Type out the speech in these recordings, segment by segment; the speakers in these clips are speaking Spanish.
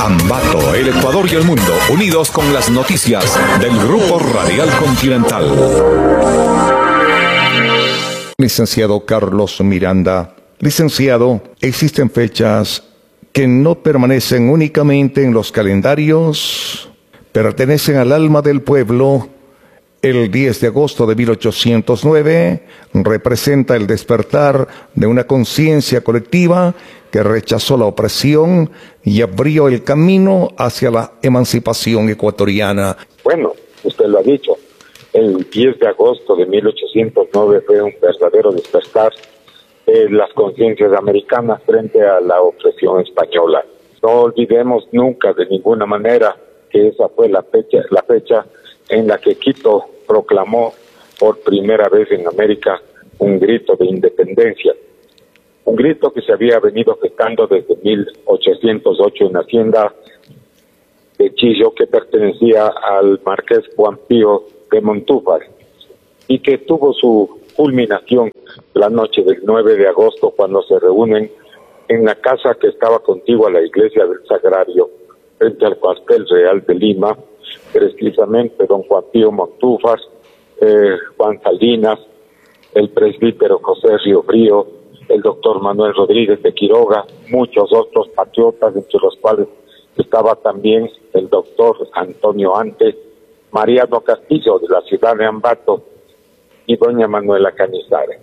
Ambato, el Ecuador y el mundo, unidos con las noticias del Grupo Radial Continental. Licenciado Carlos Miranda. Licenciado, existen fechas que no permanecen únicamente en los calendarios, pertenecen al alma del pueblo. El 10 de agosto de 1809 representa el despertar de una conciencia colectiva que rechazó la opresión y abrió el camino hacia la emancipación ecuatoriana. Bueno, usted lo ha dicho, el 10 de agosto de 1809 fue un verdadero despertar de las conciencias americanas frente a la opresión española. No olvidemos nunca de ninguna manera que esa fue la fecha en la que Quito proclamó por primera vez en América un grito de independencia. Un grito que se había venido gestando desde 1808 en la hacienda de Chillo, que pertenecía al marqués Juan Pío de Montúfar, y que tuvo su culminación la noche del 9 de agosto cuando se reúnen en la casa que estaba contigua a la iglesia del Sagrario, frente al cuartel real de Lima, precisamente don Juan Pío Montúfar, Juan Salinas, el presbítero José Riofrío, el doctor Manuel Rodríguez de Quiroga, muchos otros patriotas, entre los cuales estaba también el doctor Antonio Ante, Mariano Castillo de la ciudad de Ambato y doña Manuela Cañizares.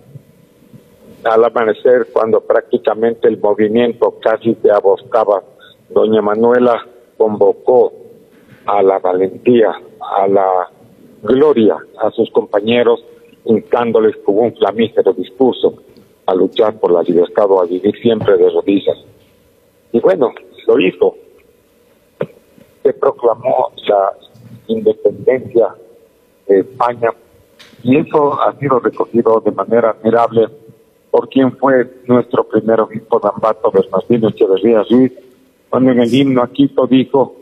Al amanecer, cuando prácticamente el movimiento casi se aboscaba, doña Manuela convocó a la valentía, a la gloria a sus compañeros, instándoles con un flamígero discurso a luchar por la libertad o a vivir siempre de rodillas. Y bueno, lo hizo. Se proclamó la independencia de España y eso ha sido recogido de manera admirable por quien fue nuestro primer obispo de Ambato, Bernardino Echeverría Ruiz, cuando en el himno a Quito dijo: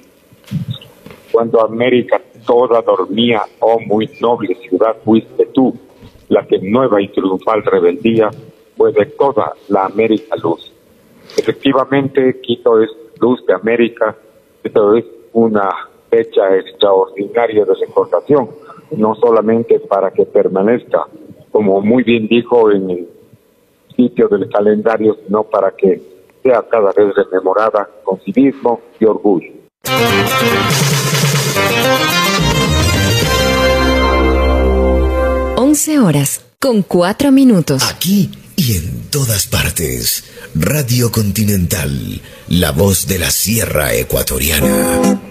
cuando América toda dormía, oh muy noble ciudad, fuiste tú, la que en nueva y triunfal rebeldía fue de toda la América luz. Efectivamente, Quito es luz de América. Esto es una fecha extraordinaria de recordación, no solamente para que permanezca, como muy bien dijo en el sitio del calendario, sino para que sea cada vez rememorada con civismo y orgullo. 11:04. Aquí y en todas partes. Radio Continental, la voz de la Sierra Ecuatoriana.